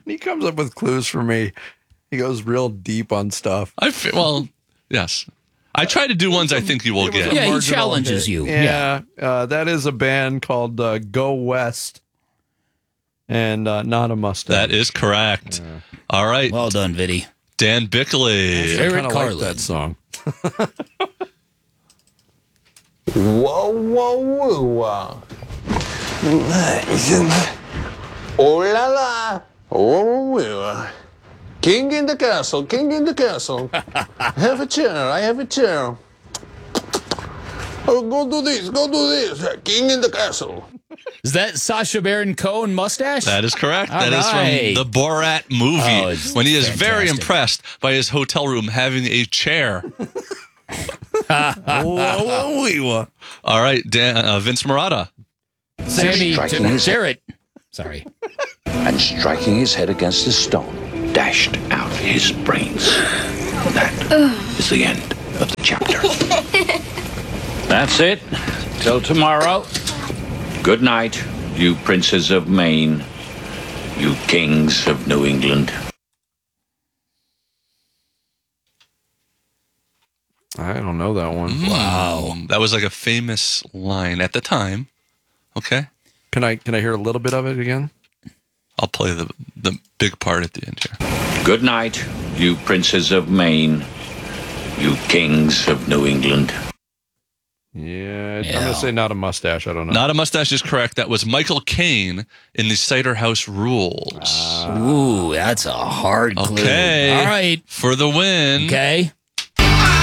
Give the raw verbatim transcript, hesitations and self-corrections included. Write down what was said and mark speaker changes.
Speaker 1: he comes up with clues for me. He goes real deep on stuff.
Speaker 2: I feel, well, yes. I try to do ones I think you will get.
Speaker 3: Yeah, he challenges you.
Speaker 1: Yeah, yeah. Uh, that is a band called uh, Go West, and uh, Not a Mustache.
Speaker 2: That is correct.
Speaker 1: Yeah.
Speaker 2: All right.
Speaker 3: Well done, Vinny.
Speaker 2: Dan Bickley.
Speaker 1: I kind of like that song.
Speaker 4: Whoa, whoa, whoa. Oh la la. Oh, whoa. King in the castle, king in the castle. Have a chair, I have a chair. Oh, go do this, go do this. King in the castle.
Speaker 3: Is that Sacha Baron Cohen mustache?
Speaker 2: That is correct.
Speaker 3: All
Speaker 2: that
Speaker 3: right.
Speaker 2: is from the Borat movie,
Speaker 3: Oh, it's
Speaker 2: when he is
Speaker 3: fantastic.
Speaker 2: very impressed by his hotel room having a chair.
Speaker 1: Whoa,
Speaker 2: All right, Dan, uh, Vince Murata.
Speaker 3: Sammy
Speaker 5: Striking
Speaker 3: Tim-
Speaker 5: his-
Speaker 3: Jarrett. Sorry.
Speaker 5: And striking his head against a stone, dashed out his brains. That is the end of the chapter. That's it. Till tomorrow. Good night, you princes of Maine, you kings of New England.
Speaker 1: I don't know that one.
Speaker 2: Wow. That was like a famous line at the time. Okay.
Speaker 1: Can I can I hear a little bit of it again?
Speaker 2: I'll play the the big part at the end here.
Speaker 5: Good night, you princes of Maine, you kings of New England.
Speaker 1: Yeah,
Speaker 3: Yeah.
Speaker 1: I'm gonna say Not a Mustache. I don't know.
Speaker 2: Not a Mustache is correct. That was Michael Caine in the Cider House Rules.
Speaker 3: Ooh, that's a hard clue.
Speaker 2: Okay.
Speaker 3: All right.
Speaker 2: For the win.
Speaker 3: Okay.